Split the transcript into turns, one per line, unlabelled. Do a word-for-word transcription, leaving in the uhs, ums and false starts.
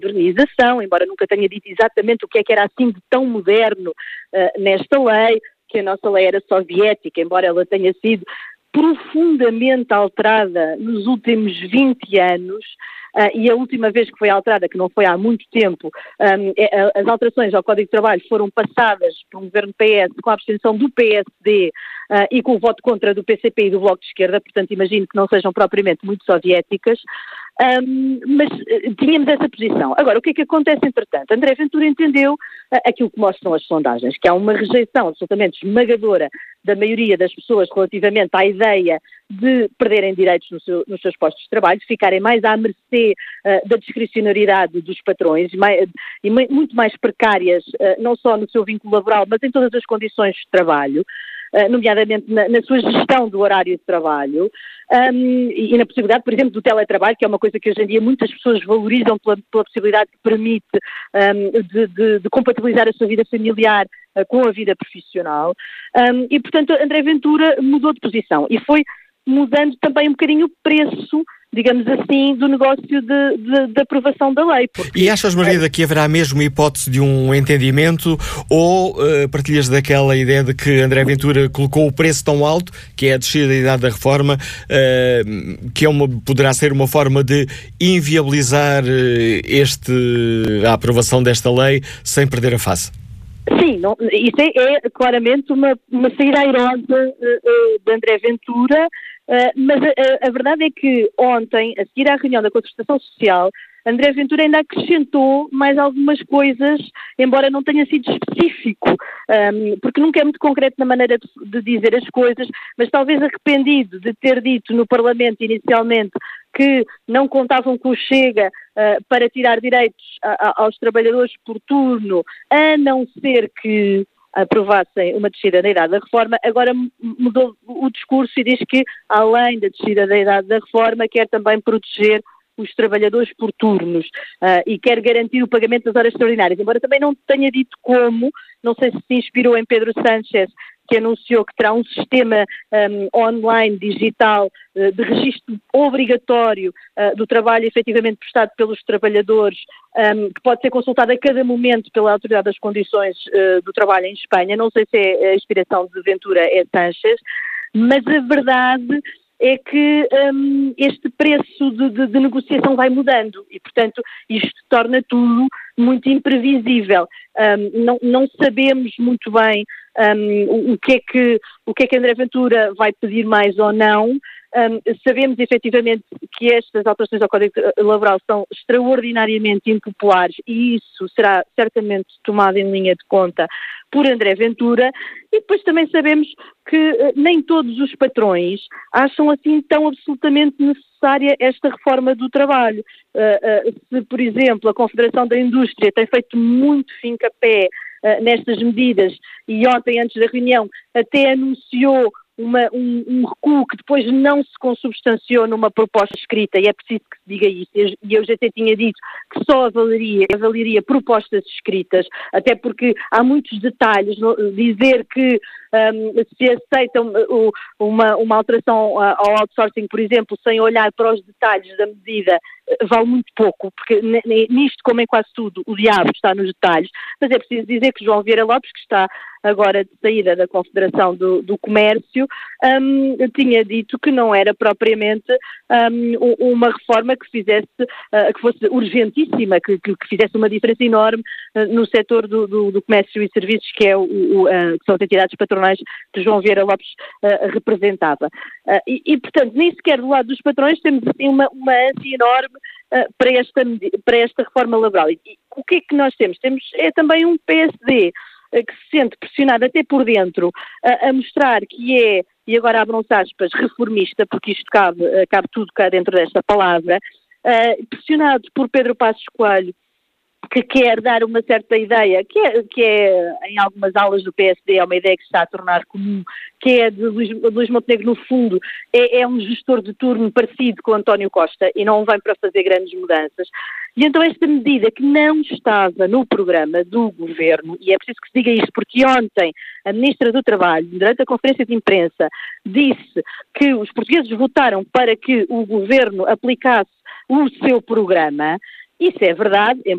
modernização, embora nunca tenha dito exatamente o que é que era assim de tão moderno uh, nesta lei, que a nossa lei era soviética, embora ela tenha sido profundamente alterada nos últimos vinte anos, uh, e a última vez que foi alterada, que não foi há muito tempo, um, é, as alterações ao Código de Trabalho foram passadas por um governo P S com a abstenção do P S D uh, e com o voto contra do P C P e do Bloco de Esquerda, portanto imagino que não sejam propriamente muito soviéticas. Um, mas uh, tínhamos essa posição. Agora, o que é que acontece entretanto? André Ventura entendeu uh, aquilo que mostram as sondagens, que há uma rejeição absolutamente esmagadora da maioria das pessoas relativamente à ideia de perderem direitos no seu, nos seus postos de trabalho, de ficarem mais à mercê uh, da discricionariedade dos patrões mais, e muito mais precárias, uh, não só no seu vínculo laboral, mas em todas as condições de trabalho. Uh, nomeadamente na, na sua gestão do horário de trabalho um, e, e na possibilidade, por exemplo, do teletrabalho, que é uma coisa que hoje em dia muitas pessoas valorizam pela, pela possibilidade que permite um, de, de, de compatibilizar a sua vida familiar uh, com a vida profissional. Um, e, portanto, André Ventura mudou de posição e foi mudando também um bocadinho o preço, digamos assim, do negócio de, de, de aprovação da lei.
Porque, e achas, Margarida, que haverá mesmo hipótese de um entendimento ou uh, partilhas daquela ideia de que André Ventura colocou o preço tão alto, que é a descida da idade da reforma, uh, que é uma, poderá ser uma forma de inviabilizar uh, este, a aprovação desta lei sem perder a face?
Sim, não, isso é, é claramente uma, uma saída airosa uh, uh, de André Ventura, uh, mas a, a verdade é que ontem, a seguir à reunião da Concertação Social, André Ventura ainda acrescentou mais algumas coisas, embora não tenha sido específico, um, porque nunca é muito concreto na maneira de, de dizer as coisas, mas talvez arrependido de ter dito no Parlamento inicialmente que não contavam com o Chega uh, para tirar direitos a, a, aos trabalhadores por turno, a não ser que aprovassem uma descida da idade da reforma, agora mudou o discurso e diz que, além da descida da idade da reforma, quer também proteger os trabalhadores por turnos uh, e quer garantir o pagamento das horas extraordinárias, embora também não tenha dito como, não sei se se inspirou em Pedro Sánchez, que anunciou que terá um sistema um, online, digital, uh, de registro obrigatório uh, do trabalho efetivamente prestado pelos trabalhadores, um, que pode ser consultado a cada momento pela Autoridade das Condições uh, do Trabalho em Espanha. Não sei se é a inspiração de Ventura é Sánchez, mas a verdade é que um, este preço de, de, de negociação vai mudando e, portanto, isto torna tudo muito imprevisível. Um, não, não sabemos muito bem um, o, o, que é que, o que é que André Ventura vai pedir mais ou não. Um, sabemos efetivamente que estas alterações ao Código Laboral são extraordinariamente impopulares e isso será certamente tomado em linha de conta por André Ventura, e depois também sabemos que uh, nem todos os patrões acham assim tão absolutamente necessária esta reforma do trabalho. Uh, uh, se, por exemplo, a Confederação da Indústria tem feito muito fincapé uh, nestas medidas e ontem, antes da reunião, até anunciou Uma, um, um recuo que depois não se consubstanciou numa proposta escrita, e é preciso que se diga isso, e eu já até tinha dito que só avaliaria, avaliaria propostas escritas, até porque há muitos detalhes, dizer que um, se aceita uma, uma, uma alteração ao outsourcing, por exemplo, sem olhar para os detalhes da medida, vale muito pouco, porque nisto, como em quase tudo, o diabo está nos detalhes, mas é preciso dizer que João Vieira Lopes, que está agora de saída da Confederação do, do Comércio, um, tinha dito que não era propriamente um, uma reforma que fizesse, uh, que fosse urgentíssima, que, que, que fizesse uma diferença enorme uh, no setor do, do, do comércio e serviços, que, é o, o, uh, que são as entidades patronais que João Vieira Lopes uh, representava. Uh, e, e, portanto, nem sequer do lado dos patrões temos assim, uma, uma ânsia enorme uh, para, esta, para esta reforma laboral. E, e o que é que nós temos? Temos é também um P S D que se sente pressionado até por dentro a, a mostrar que é, e agora abram-se aspas, reformista, porque isto cabe, cabe tudo cá dentro desta palavra, uh, pressionado por Pedro Passos Coelho, que quer dar uma certa ideia, que é, que é em algumas aulas do P S D, é uma ideia que se está a tornar comum, que é de Luís, Luís Montenegro, no fundo, é, é um gestor de turno parecido com António Costa e não vem para fazer grandes mudanças. E então esta medida que não estava no programa do Governo, e é preciso que se diga isto, porque ontem a Ministra do Trabalho, durante a conferência de imprensa, disse que os portugueses votaram para que o Governo aplicasse o seu programa. Isso é verdade,